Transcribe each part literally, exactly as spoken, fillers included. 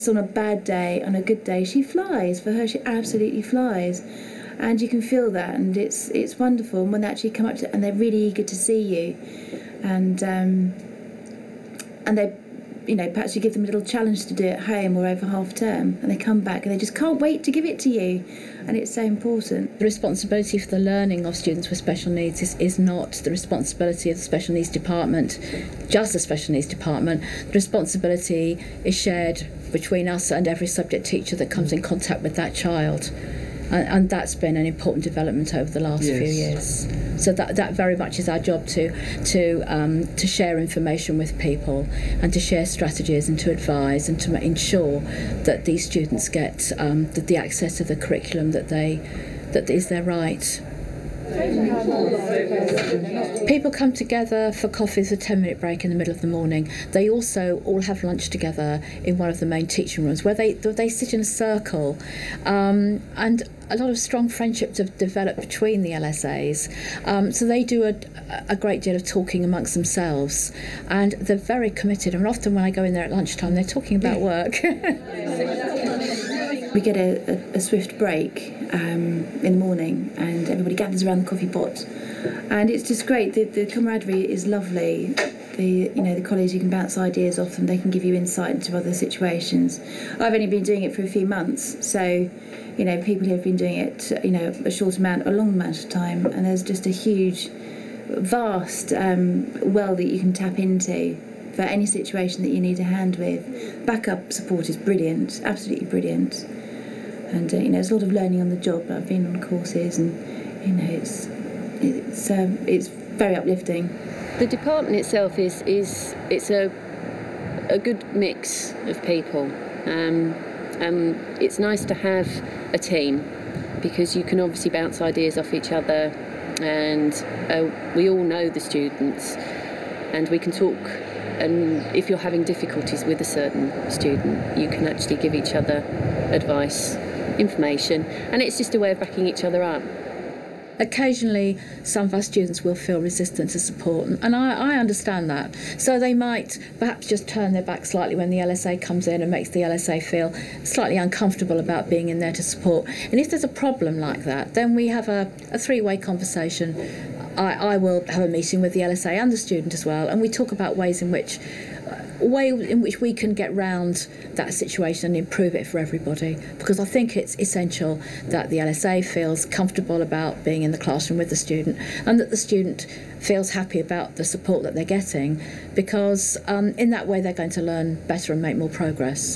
On a bad day, on a good day, she flies. For her, she absolutely flies, and you can feel that, and it's it's wonderful. And when they actually come up to, and they're really eager to see you, and um, and they, you know, perhaps you give them a little challenge to do at home or over half term, and they come back and they just can't wait to give it to you, and it's so important. The responsibility for the learning of students with special needs is, is not the responsibility of the special needs department, just the special needs department. The responsibility is shared between us and every subject teacher that comes in contact with that child, and, and that's been an important development over the last yes. few years. So that that very much is our job, to to um, to share information with people and to share strategies and to advise and to ensure that these students get um, the, the access to the curriculum that they that is their right. People come together for coffees, a ten minute break in the middle of the morning. They also all have lunch together in one of the main teaching rooms where they they sit in a circle, um, and a lot of strong friendships have developed between the L S As. Um, so they do a, a great deal of talking amongst themselves, and they're very committed. And often when I go in there at lunchtime, they're talking about work. We get a, a, a swift break um, in the morning, and everybody gathers around the coffee pot, and it's just great. The, the camaraderie is lovely. The you know the colleagues, you can bounce ideas off them. They can give you insight into other situations. I've only been doing it for a few months, so you know people who have been doing it you know a short amount, a long amount of time, and there's just a huge, vast um, well that you can tap into for any situation that you need a hand with. Backup support is brilliant, absolutely brilliant. And uh, you know, there's a lot of learning on the job. I've been on courses, and you know, it's it's um, it's very uplifting. The department itself is is it's a a good mix of people. Um, um, it's nice to have a team because you can obviously bounce ideas off each other, and uh, we all know the students, and we can talk. And if you're having difficulties with a certain student, you can actually give each other advice, information, and it's just a way of backing each other up. Occasionally, some of our students will feel resistant to support, and I, I understand that. So they might perhaps just turn their back slightly when the L S A comes in and makes the L S A feel slightly uncomfortable about being in there to support. And if there's a problem like that, then we have a, a three-way conversation. I, I will have a meeting with the L S A and the student as well, and we talk about ways in which way in which we can get round that situation and improve it for everybody, because I think it's essential that the L S A feels comfortable about being in the classroom with the student, and that the student feels happy about the support that they're getting, because um, in that way they're going to learn better and make more progress.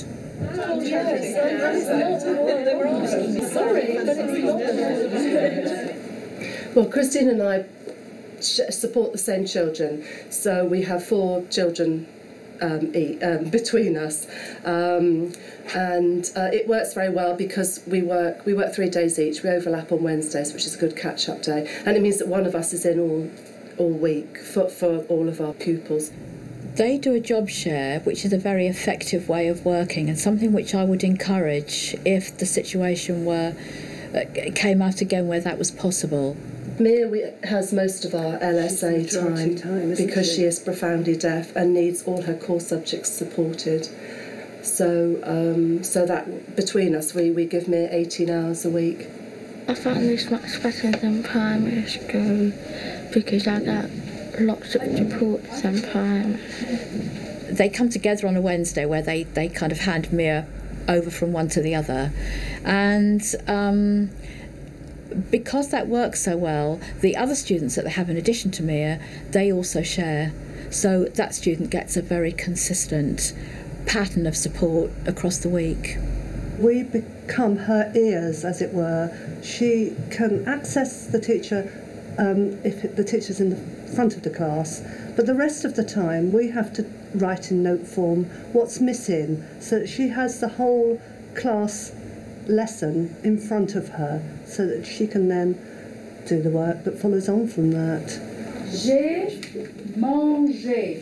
Well, Christine and I support the same children, so we have four children um, e um, between us, um, and uh, it works very well because we work we work three days each. We overlap on Wednesdays, which is a good catch-up day, and it means that one of us is in all all week for, for all of our pupils. They do a job share, which is a very effective way of working, and something which I would encourage if the situation were uh, came out again where that was possible. Mia we, has most of our L S A time, time because she? she is profoundly deaf and needs all her core subjects supported. So, um, so that between us, we, we give Mia eighteen hours a week. I find this much better than primary school because I get lots of support than primary. They come together on a Wednesday where they, they kind of hand Mia over from one to the other, and um, because that works so well, the other students that they have in addition to Mia, they also share. So that student gets a very consistent pattern of support across the week. We become her ears, as it were. She can access the teacher um, if the teacher's in the front of the class, but the rest of the time we have to write in note form what's missing, so that she has the whole class lesson in front of her, so that she can then do the work that follows on from that. J'ai mangé.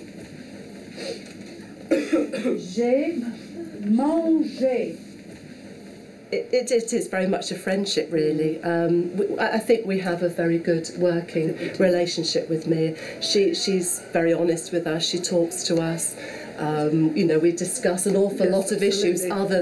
J'ai mangé. It, it, it is very much a friendship, really. Um, we, I think we have a very good working relationship with Mia. She, she's very honest with us. She talks to us. Um, you know, we discuss an awful lot of issues other